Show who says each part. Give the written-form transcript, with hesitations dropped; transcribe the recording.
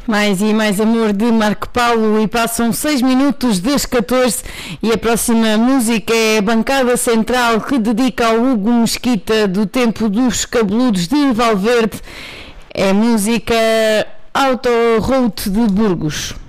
Speaker 1: Mais e mais amor de Marco Paulo e passam 6 minutos das 14 e a próxima música é a Bancada Central que dedica ao Hugo Mesquita do tempo dos cabeludos de Valverde. É música Auto Route de Burgos.